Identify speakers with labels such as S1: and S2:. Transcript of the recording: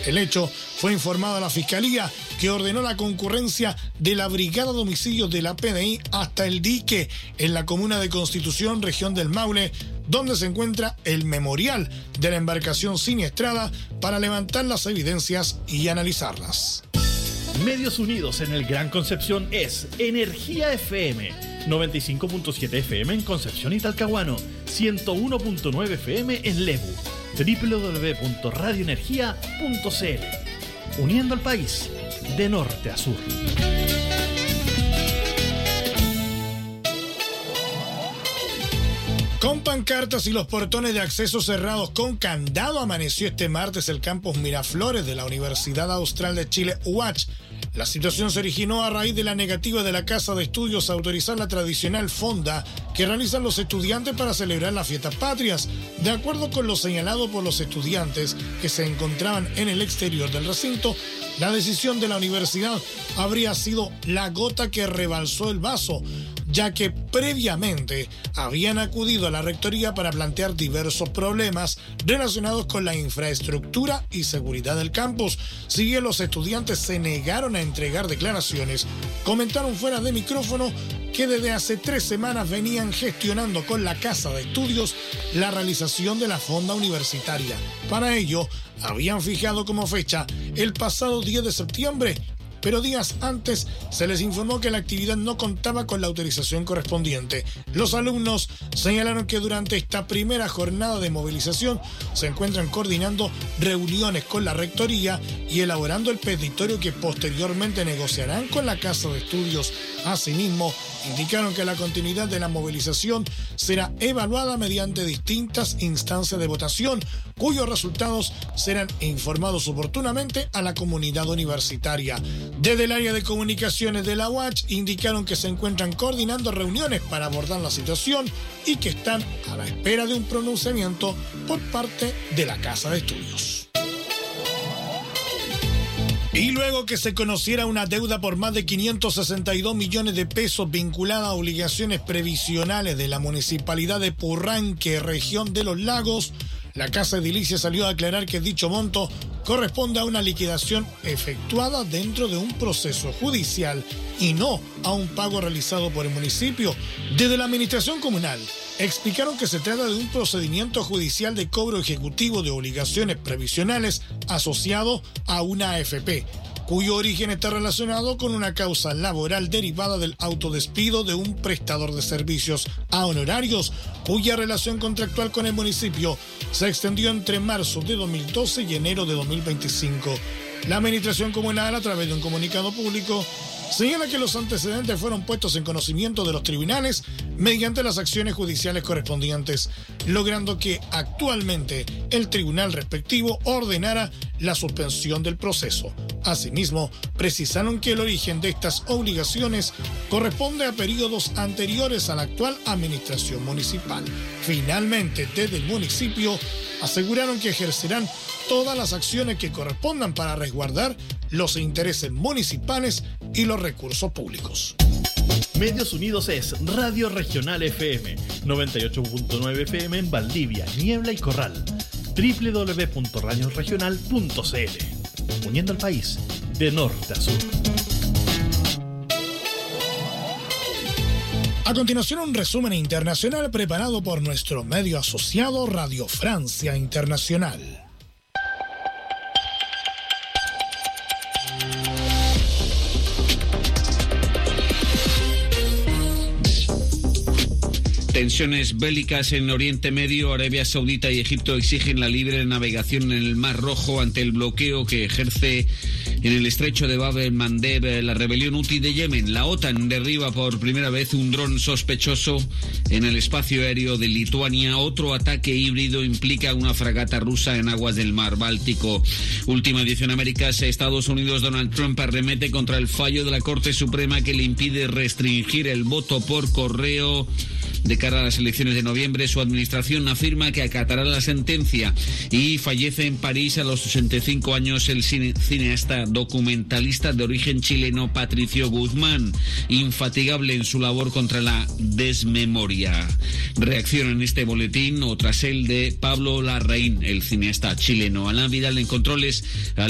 S1: El hecho fue informado a la Fiscalía, que ordenó la concurrencia de la Brigada de Homicidios de la PDI hasta El Dique, en la comuna de Constitución, región del Maule, donde se encuentra el memorial de la embarcación siniestrada, para levantar las evidencias y analizarlas.
S2: Medios Unidos en el Gran Concepción es Energía FM, 95.7 FM en Concepción y Talcahuano, 101.9 FM en Lebu, www.radioenergia.cl, uniendo al país de norte a sur.
S1: Con pancartas y los portones de acceso cerrados con candado, amaneció este martes el campus Miraflores de la Universidad Austral de Chile, UACH. La situación se originó a raíz de la negativa de la Casa de Estudios a autorizar la tradicional fonda que realizan los estudiantes para celebrar las fiestas patrias. De acuerdo con lo señalado por los estudiantes que se encontraban en el exterior del recinto, la decisión de la universidad habría sido la gota que rebalsó el vaso, ya que previamente habían acudido a la rectoría para plantear diversos problemas relacionados con la infraestructura y seguridad del campus. Si bien los estudiantes se negaron a entregar declaraciones, comentaron fuera de micrófono que desde hace 3 semanas venían gestionando con la Casa de Estudios la realización de la fonda universitaria. Para ello, habían fijado como fecha el pasado 10 de septiembre, pero días antes se les informó que la actividad no contaba con la autorización correspondiente. Los alumnos señalaron que durante esta primera jornada de movilización se encuentran coordinando reuniones con la rectoría y elaborando el petitorio que posteriormente negociarán con la Casa de Estudios. Asimismo, indicaron que la continuidad de la movilización será evaluada mediante distintas instancias de votación, cuyos resultados serán informados oportunamente a la comunidad universitaria. Desde el área de comunicaciones de la UACH indicaron que se encuentran coordinando reuniones para abordar la situación y que están a la espera de un pronunciamiento por parte de la Casa de Estudios. Y luego que se conociera una deuda por más de 562 millones de pesos vinculada a obligaciones previsionales de la Municipalidad de Purranque, región de Los Lagos, la Casa Edilicia salió a aclarar que dicho monto corresponde a una liquidación efectuada dentro de un proceso judicial y no a un pago realizado por el municipio. Desde la administración comunal explicaron que se trata de un procedimiento judicial de cobro ejecutivo de obligaciones previsionales asociado a una AFP, cuyo origen está relacionado con una causa laboral derivada del autodespido de un prestador de servicios a honorarios, cuya relación contractual con el municipio se extendió entre marzo de 2012 y enero de 2025. La administración comunal, a través de un comunicado público, señala que los antecedentes fueron puestos en conocimiento de los tribunales mediante las acciones judiciales correspondientes, logrando que actualmente el tribunal respectivo ordenara la suspensión del proceso. Asimismo, precisaron que el origen de estas obligaciones corresponde a periodos anteriores a la actual administración municipal. Finalmente, desde el municipio, aseguraron que ejercerán todas las acciones que correspondan para resguardar los intereses municipales y los recursos públicos.
S2: Medios Unidos es Radio Regional FM, 98.9 FM en Valdivia, Niebla y Corral, www.radioregional.cl, uniendo al país de norte a sur.
S1: A continuación, un resumen internacional preparado por nuestro medio asociado Radio Francia Internacional.
S3: Tensiones bélicas en Oriente Medio. Arabia Saudita y Egipto exigen la libre navegación en el Mar Rojo ante el bloqueo que ejerce en el estrecho de Bab el-Mandeb la rebelión Houthi de Yemen. La OTAN derriba por primera vez un dron sospechoso en el espacio aéreo de Lituania. Otro ataque híbrido implica una fragata rusa en aguas del Mar Báltico. Última edición Américas. Estados Unidos. Donald Trump arremete contra el fallo de la Corte Suprema que le impide restringir el voto por correo. De cara a las elecciones de noviembre, su administración afirma que acatará la sentencia. Y fallece en París a los 85 años el cineasta documentalista de origen chileno Patricio Guzmán, infatigable en su labor contra la desmemoria. Reacciona en este boletín, o tras el de Pablo Larraín, el cineasta chileno. Alain Vidal en controles.